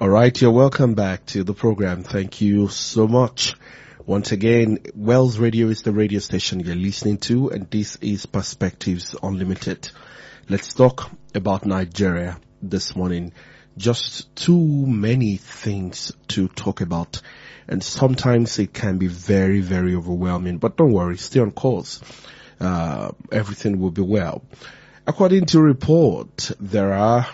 All right, you're welcome back to the program. Thank you so much. Once again, Wells Radio is the radio station you're listening to, and this is Perspectives Unlimited. Let's talk about Nigeria this morning. Just too many things to talk about, and sometimes it can be very, very overwhelming. But don't worry, stay on course. Everything will be well. According to report, there are,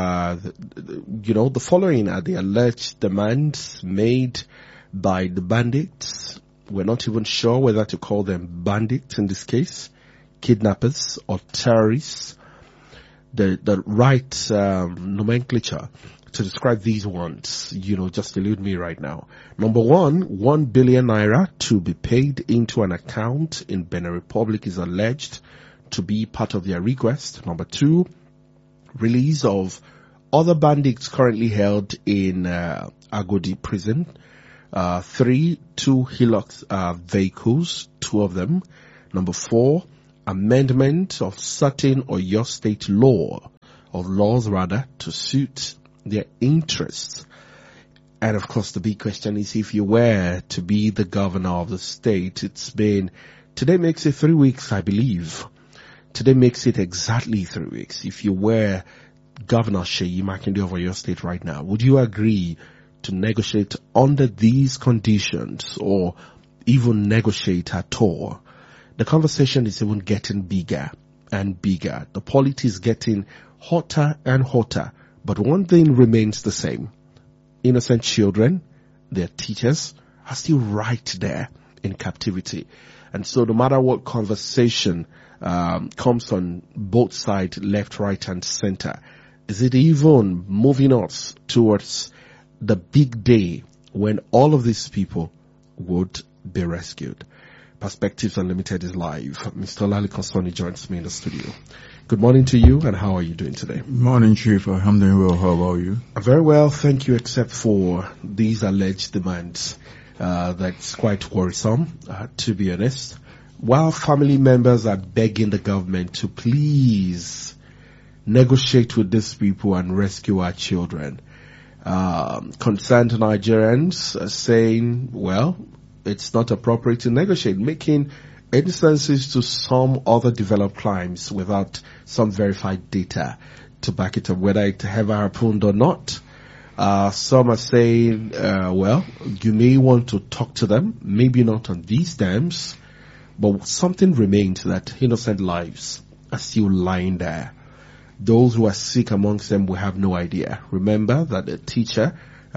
the following are the alleged demands made by the bandits. We're not even sure whether to call them bandits in this case, kidnappers or terrorists. The right nomenclature to describe these ones, just elude me right now. Number one, 1 billion naira to be paid into an account in Benin Republic is alleged to be part of their request. Number two, release of other bandits currently held in Agodi prison. 3, 2 Hilux vehicles, 2 of them. Number 4, amendment of certain Oyo State laws to suit their interests. And of course, the big question is, if you were to be the governor of the state, today makes it 3 weeks, I believe. Today makes it exactly 3 weeks. If you were Governor Seyi Makinde of Oyo State right now, would you agree to negotiate under these conditions, or even negotiate at all? The conversation is even getting bigger and bigger. The politics is getting hotter and hotter. But one thing remains the same. Innocent children, their teachers, are still right there in captivity. And so no matter what conversation comes on both sides, left, right, and center, is it even moving us towards the big day when all of these people would be rescued? Perspectives Unlimited is live. Mr. Lali Kosoni joins me in the studio. Good morning to you, and how are you doing today? Morning, Chief. I'm doing well. How about you? Very well, thank you, except for these alleged demands. That's quite worrisome, to be honest. While family members are begging the government to please negotiate with these people and rescue our children, concerned Nigerians are saying, well, it's not appropriate to negotiate, making instances to some other developed crimes without some verified data to back it up, whether it ever happened or not. Some are saying, well, you may want to talk to them, maybe not on these terms, but something remains, that innocent lives are still lying there. Those who are sick amongst them, we have no idea. Remember that a teacher,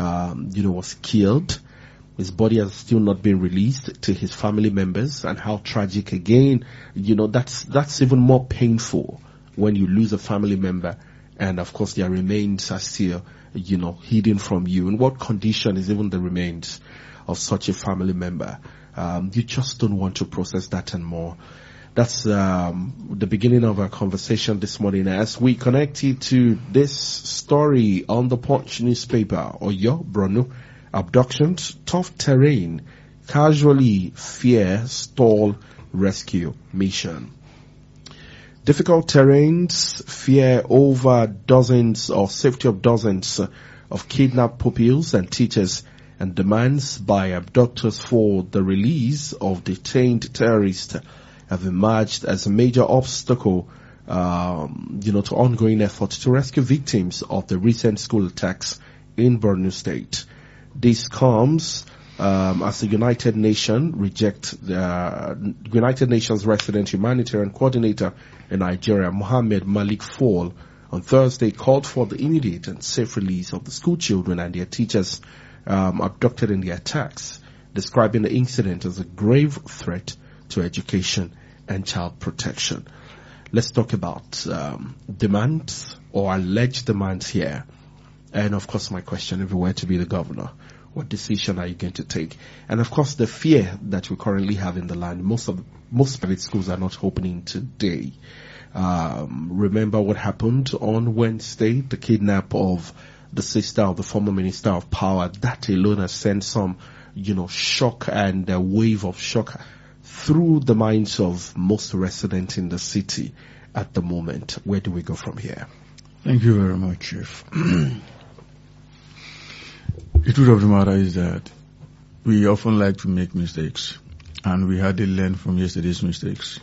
was killed. His body has still not been released to his family members, and how tragic again, that's even more painful when you lose a family member, and of course their remains are still, hidden from you. In what condition is even the remains of such a family member? You just don't want to process that and more. That's the beginning of our conversation this morning as we connect you to this story on the Punch newspaper. Oyo Borno, abductions, tough terrain, casually fear stall rescue mission. Difficult terrains, fear over dozens or safety of dozens of kidnapped pupils and teachers, and demands by abductors for the release of detained terrorists have emerged as a major obstacle, to ongoing efforts to rescue victims of the recent school attacks in Borno State. This comes as the United Nations resident humanitarian coordinator in Nigeria, Mohammed Malik Fall, on Thursday called for the immediate and safe release of the school children and their teachers abducted in the attacks, describing the incident as a grave threat to education and child protection. Let's talk about demands or alleged demands here. And of course, my question, if you were to be the governor, what decision are you going to take? And of course, the fear that we currently have in the land, most private schools are not opening today. Remember what happened on Wednesday, the kidnap of the sister of the former Minister of Power. That alone has sent some, shock and a wave of shock through the minds of most residents in the city at the moment. Where do we go from here? Thank you very much, Chief. The truth of the matter is that we often like to make mistakes, and we had to learn from yesterday's mistakes.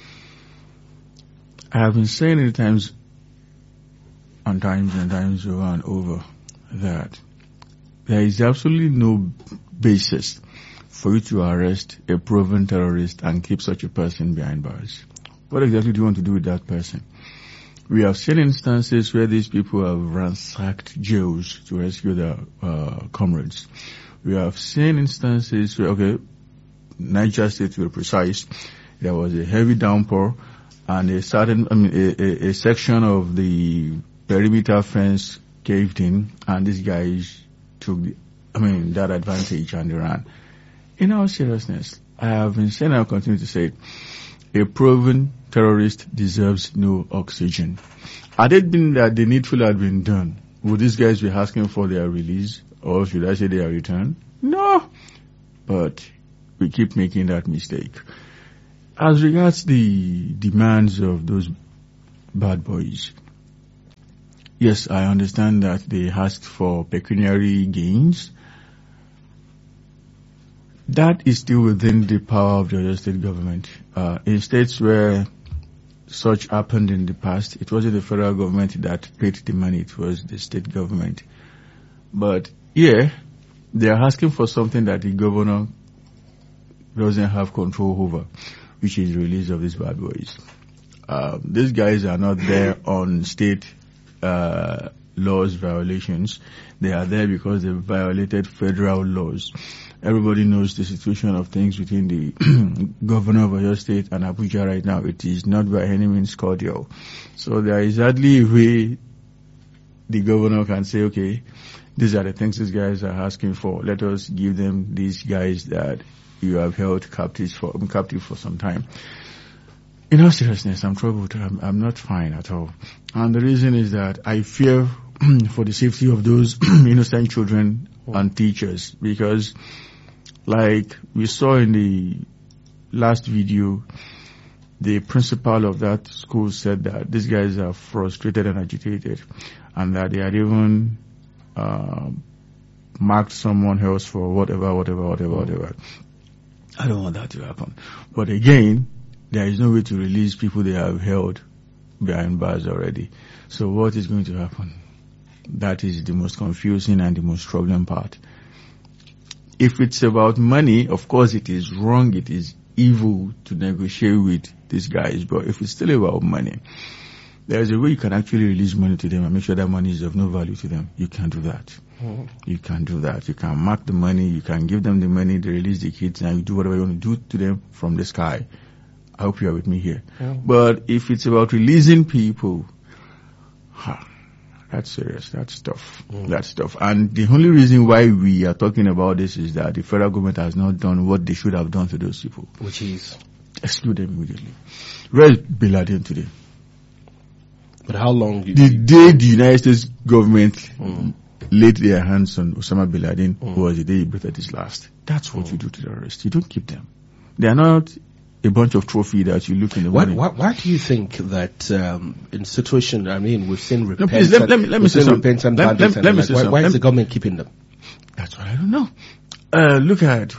I have been saying it times and times over and over that there is absolutely no basis for you to arrest a proven terrorist and keep such a person behind bars. What exactly do you want to do with that person? We have seen instances where these people have ransacked jails to rescue their comrades. We have seen instances where, Niger State to be precise, there was a heavy downpour and a section of the perimeter fence caved in, and these guys took that advantage and they ran. In all seriousness, I have been saying, I'll continue to say it, a proven terrorist deserves no oxygen. Had it been that the needful had been done, would these guys be asking for their release, or should I say their return? No. But we keep making that mistake. As regards the demands of those bad boys, yes, I understand that they asked for pecuniary gains. That is still within the power of the other state government. In states where such happened in the past, it wasn't the federal government that paid the money, it was the state government. But here, they are asking for something that the governor doesn't have control over, which is the release of these bad boys. These guys are not there on state laws violations. They are there because they violated federal laws. Everybody knows the situation of things between the governor of Oyo State and Abuja right now. It is not by any means cordial. So there is hardly a way the governor can say, okay, these are the things these guys are asking for. Let us give them these guys that you have held captive for some time. In all seriousness, I'm troubled. I'm not fine at all. And the reason is that I fear for the safety of those innocent children and teachers, because like we saw in the last video, the principal of that school said that these guys are frustrated and agitated, and that they had even marked someone else for whatever. I don't want that to happen. But again, there is no way to release people they have held behind bars already. So what is going to happen? That is the most confusing and the most troubling part. If it's about money, of course it is wrong, it is evil to negotiate with these guys. But if it's still about money, there is a way you can actually release money to them and make sure that money is of no value to them. You can do that. You can do that. You can mark the money, you can give them the money, they release the kids, and you do whatever you want to do to them from the sky. I hope you are with me here. But if it's about releasing people, that's serious. That's tough. That's tough. And the only reason why we are talking about this is that the federal government has not done what they should have done to those people. Which is? Exclude them immediately. Where is Bin Laden today? But how long? The day the United States government laid their hands on Osama Bin Laden was the day he breathed his last. That's what you do to terrorists. You don't keep them. They are not a bunch of trophy that you look in the morning. Why do you think that in situation, we've seen repentant bandits. Why is the government keeping them? That's what I don't know. Look at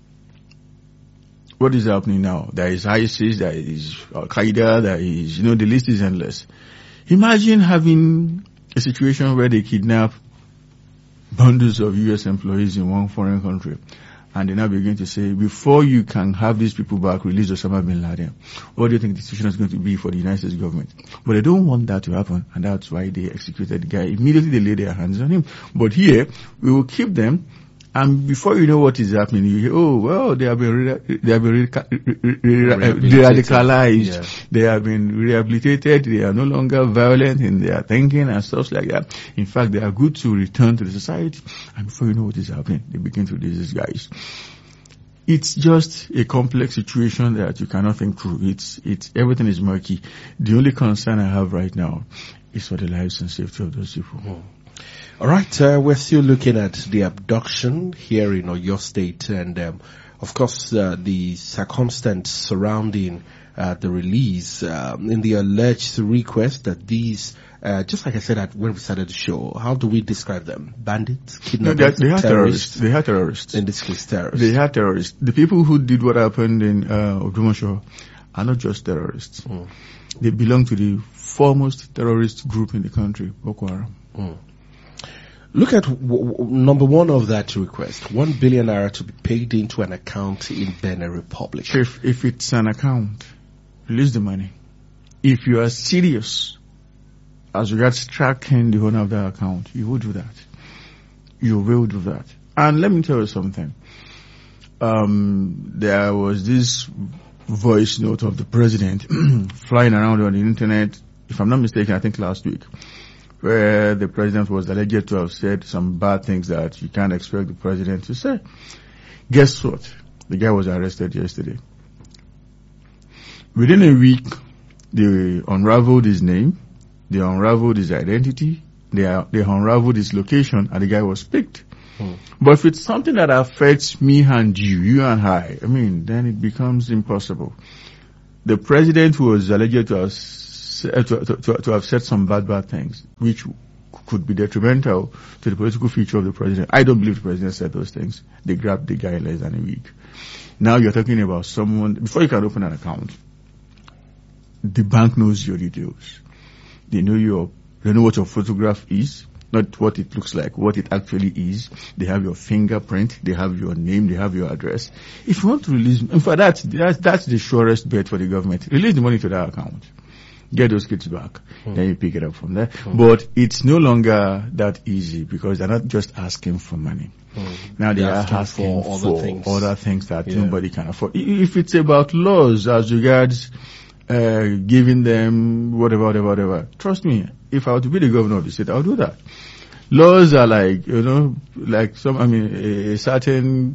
what is happening now. There is ISIS, there is Al-Qaeda, there is, the list is endless. Imagine having a situation where they kidnap bundles of U.S. employees in one foreign country, and they now begin to say, before you can have these people back, release Osama Bin Laden. What do you think the situation is going to be for the United States government? But they don't want that to happen, and that's why they executed the guy. Immediately they lay their hands on him. But here, we will keep them, and before you know what is happening, you hear, they have been radicalized. Yeah. They have been rehabilitated. They are no longer violent in their thinking and stuff like that. In fact, they are good to return to the society. And before you know what is happening, they begin to release these guys. It's just a complex situation that you cannot think through. It's everything is murky. The only concern I have right now is for the lives and safety of those people. All right, we're still looking at the abduction here in Oyo State, and of course the circumstance surrounding the release in the alleged request that these, just like I said when we started the show, how do we describe them? Bandits, kidnappers, they are terrorists? They are terrorists. In this case, terrorists. They are terrorists. The people who did what happened in Ogumosho are not just terrorists. They belong to the foremost terrorist group in the country, Boko Haram. Look at number one of that request, 1 billion naira to be paid into an account in Benin Republic. If it's an account, release the money. If you are serious as regards tracking the owner of that account, you will do that. You will do that. And let me tell you something. There was this voice note of the president flying around on the internet, if I'm not mistaken, I think last week, where the president was alleged to have said some bad things that you can't expect the president to say. Guess what? The guy was arrested yesterday. Within a week, they unraveled his name, they unraveled his identity, they unraveled his location, and the guy was picked. But if it's something that affects me and you and I mean, then it becomes impossible. The president was alleged to have said some bad things, which could be detrimental to the political future of the president. I don't believe the president said those things. They grabbed the guy in less than a week. Now you're talking about someone, before you can open an account, the bank knows your details. They know what your photograph is, not what it looks like, what it actually is. They have your fingerprint, they have your name, they have your address. If you want to release, in fact, that's the surest bet for the government. Release the money to that account. Get those kids back. Then you pick it up from there. But it's no longer that easy because they're not just asking for money. Now they are asking for other things that nobody can afford. If it's about laws as regards giving them whatever, trust me, if I were to be the governor of the state, I'll do that. Laws are like, a certain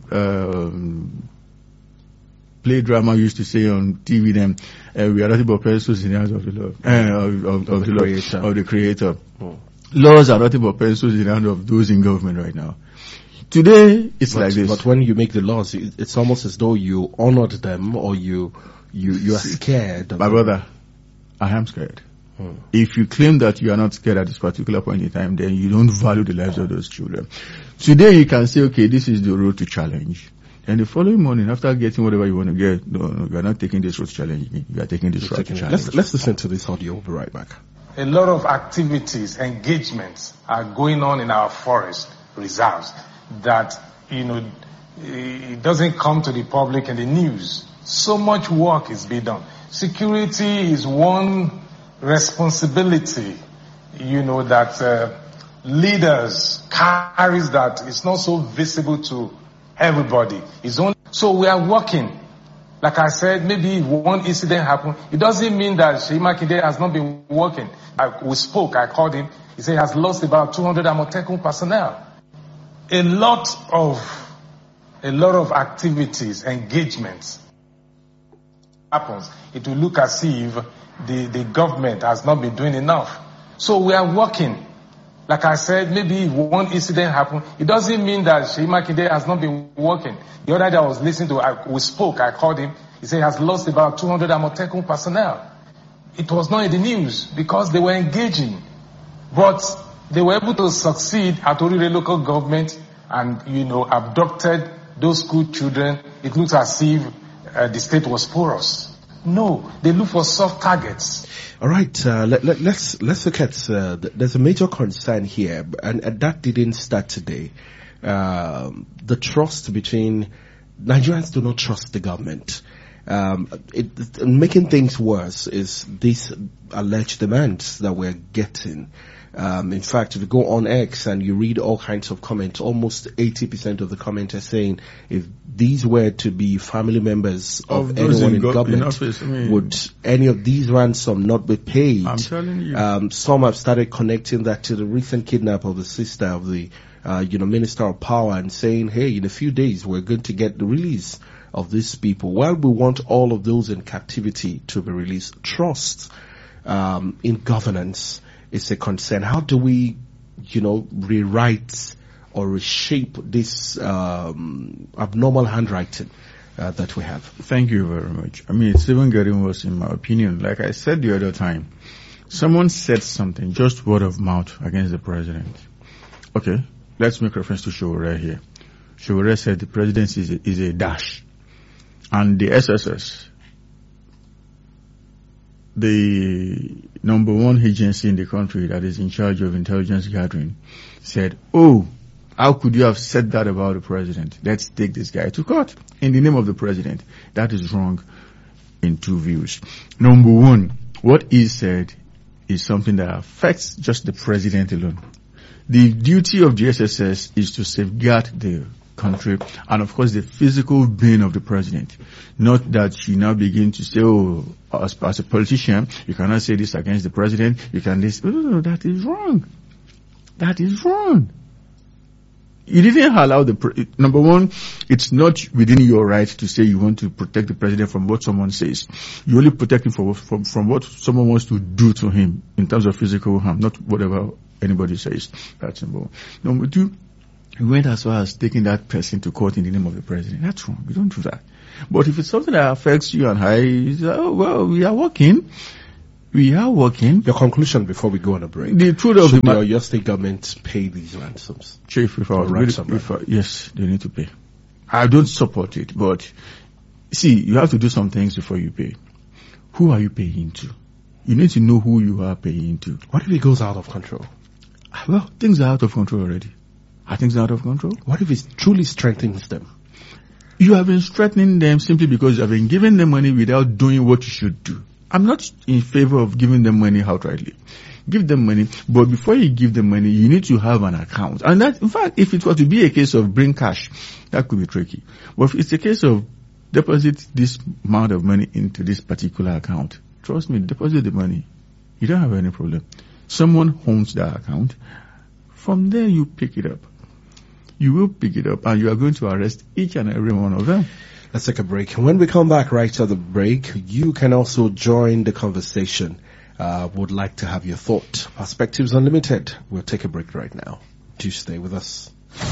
play drama used to say on TV then, we are nothing but pencils in the hands of the Lord, of the Creator. Laws are nothing but pencils in the hands of those in government right now. Today, it's like this. But when you make the laws, it's almost as though you honored them or you are scared. My brother, I am scared. If you claim that you are not scared at this particular point in time, then you don't value the lives of those children. Today you can say, okay, this is the road to challenge. And the following morning, after getting whatever you want to get, no, you are not taking this road to challenge. You are taking this road to challenge. Let's listen to this audio. We'll be right back. A lot of activities, engagements are going on in our forest reserves that, it doesn't come to the public and the news. So much work is being done. Security is one responsibility, that leaders carries that it's not so visible to everybody. So we are working. Like I said, maybe one incident happened. It doesn't mean that Seyi Makinde has not been working. We spoke, I called him. He said he has lost about 200 Amotekun personnel. A lot of activities, engagements happens. It will look as if the government has not been doing enough. So we are working. Like I said, maybe one incident happened. It doesn't mean that Seyi Makinde has not been working. The other day I was listening to, we spoke, I called him. He said he has lost about 200 Amotekun personnel. It was not in the news because they were engaging. But they were able to succeed at Orire local government and, abducted those school children. It looks as if the state was porous. No, they look for soft targets. All right, let's look at, there's a major concern here, and that didn't start today. The trust between, Nigerians do not trust the government. Making things worse is these alleged demands that we're getting. In fact, if you go on X and you read all kinds of comments, almost 80% of the comments are saying if these were to be family members of anyone in government, would any of these ransom not be paid? I'm telling you. Some have started connecting that to the recent kidnap of the sister of the, Minister of Power and saying, hey, in a few days we're going to get the release of these people. While we want all of those in captivity to be released, trust in governance is a concern. How do we, rewrite or reshape this abnormal handwriting that we have. Thank you very much. I mean, it's even getting worse in my opinion. Like I said the other time, someone said something, just word of mouth, against the president. Okay, let's make reference to Sowore here. Sowore said the presidency is a dash. And the SSS, the number one agency in the country that is in charge of intelligence gathering, said, oh, how could you have said that about the president? Let's take this guy to court in the name of the president. That is wrong in two views. Number one, what he said is something that affects just the president alone. The duty of the SSS is to safeguard the country and, of course, the physical being of the president. Not that you now begin to say, oh, as a politician, you cannot say this against the president. You can this. No, that is wrong. That is wrong. You didn't allow number one, it's not within your right to say you want to protect the president from what someone says. You only protect him from what someone wants to do to him in terms of physical harm, not whatever anybody says. That's number one. Number two, you went as far as taking that person to court in the name of the president. That's wrong. We don't do that. But if it's something that affects you and I, oh, well, we are working. We are working. Your conclusion before we go on a break. The truth of Should your state government pay these ransoms? Chief, yes, they need to pay. I don't support it, but see, you have to do some things before you pay. Who are you paying to? You need to know who you are paying to. What if it goes out of control? Well, things are out of control already. Are things out of control? What if it truly strengthens them? You have been strengthening them simply because you have been giving them money without doing what you should do. I'm not in favor of giving them money outrightly. Give them money, but before you give them money, you need to have an account. And that, in fact, if it were to be a case of bring cash, that could be tricky. But if it's a case of deposit this amount of money into this particular account, trust me, deposit the money. You don't have any problem. Someone owns that account. From there, you pick it up. You will pick it up, and you are going to arrest each and every one of them. Let's take a break. When we come back right after the break, you can also join the conversation. Would like to have your thought. Perspectives Unlimited. We'll take a break right now. Do stay with us.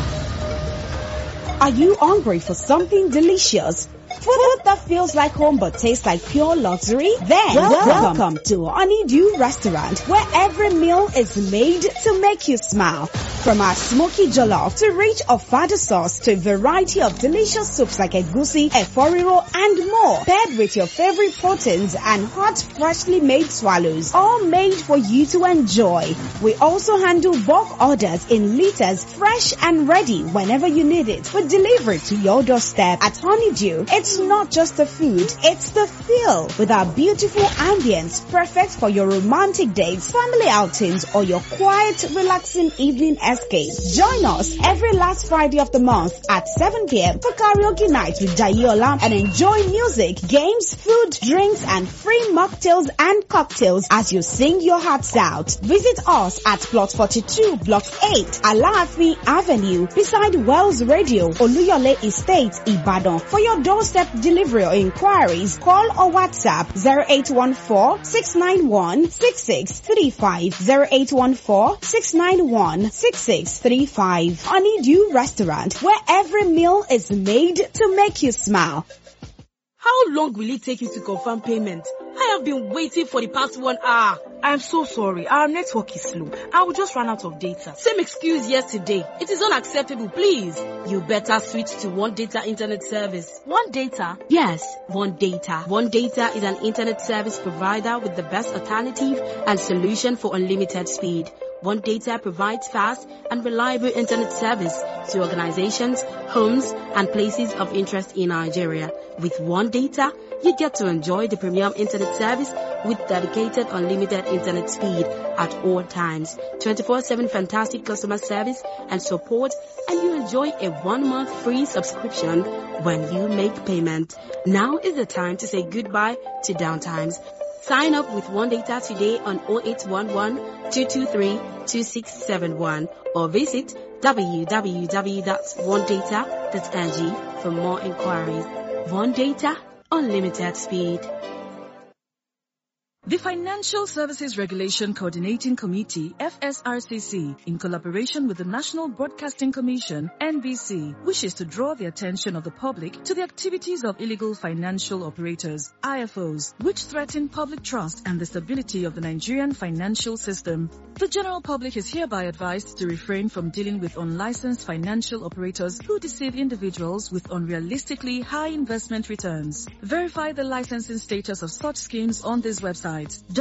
Are you hungry for something delicious? Food that feels like home but tastes like pure luxury? Then welcome to Honeydew Restaurant, where every meal is made to make you smile. From our smoky jollof to rich ofada sauce to a variety of delicious soups like egusi, eforiro, and more, paired with your favorite proteins and hot, freshly made swallows, all made for you to enjoy. We also handle bulk orders in liters, fresh and ready whenever you need it, for delivery to your doorstep. At Honeydew, it's not just the food, it's the feel. With our beautiful ambience, perfect for your romantic dates, family outings, or your quiet, relaxing evening escape. Join us every last Friday of the month at 7 p.m. for karaoke night with Dayola and enjoy music, games, food, drinks, and free mocktails and cocktails as you sing your hearts out. Visit us at Plot 42, Block 8, Alaafin Avenue, beside Wells Radio, Oluyole Estate, Ibadan. For your doorstep delivery or inquiries, call or WhatsApp 0814-691-6635, 0814-691-6635. Honeydew Restaurant, where every meal is made to make you smile. How long will it take you to confirm payment? I have been waiting for the past 1 hour. I'm so sorry. Our network is slow. I will just run out of data. Same excuse yesterday. It is unacceptable, please. You better switch to One Data Internet Service. One Data? Yes, One Data. One Data is an internet service provider with the best alternative and solution for unlimited speed. One Data provides fast and reliable internet service to organizations, homes, and places of interest in Nigeria. With One Data, you get to enjoy the premium internet service with dedicated unlimited internet speed at all times, 24/7 fantastic customer service and support, and you enjoy a 1-month free subscription when you make payment. Now is the time to say goodbye to downtimes. Sign up with One Data today on 0811-223-2671 or visit www.onedata.ng for more inquiries. One Data, unlimited speed. The Financial Services Regulation Coordinating Committee, FSRCC, in collaboration with the National Broadcasting Commission, NBC, wishes to draw the attention of the public to the activities of illegal financial operators, IFOs, which threaten public trust and the stability of the Nigerian financial system. The general public is hereby advised to refrain from dealing with unlicensed financial operators who deceive individuals with unrealistically high investment returns. Verify the licensing status of such schemes on this website: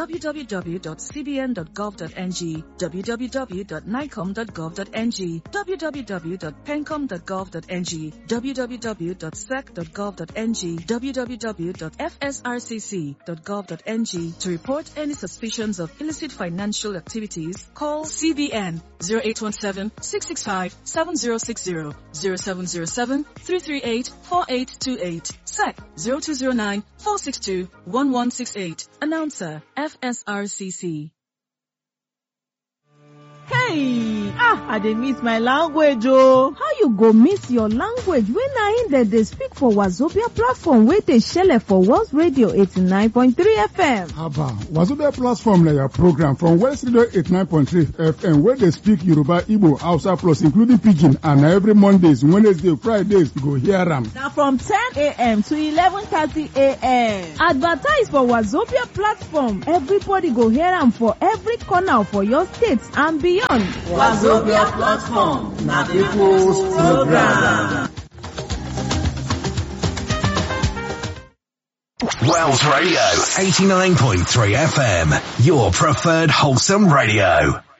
www.cbn.gov.ng, www.nicom.gov.ng, www.pencom.gov.ng, www.sec.gov.ng, www.fsrcc.gov.ng. To report any suspicions of illicit financial activities, call CBN 0817-665-7060, 0707-338-4828, SEC 0209-462-1168. Announcer, FSRCC. Hey! I dey miss my language oh. How you go miss your language when na in dey speak for Wazobia platform wey dey shele for Wells Radio 89.3 FM? Haba, Wazobia platform na your program from Wells Radio 89.3 FM where they speak Yoruba, Igbo, Hausa plus including Pidgin, and every Mondays, Wednesdays, Fridays you go hear am. Na from 10 a.m. to 11:30 a.m. Advertise for Wazobia platform. Everybody go hear am for every corner for your states and beyond. Wazobia platform na people's program. Wells Radio 89.3 FM, your preferred wholesome radio.